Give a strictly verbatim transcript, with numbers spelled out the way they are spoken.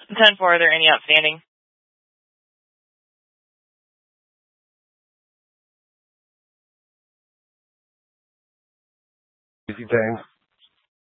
ten four, are there any outstanding? Easy, James.